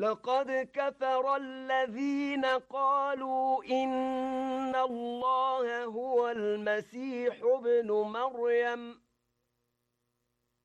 لقد كفر الذين قالوا إن الله هو المسيح ابن مريم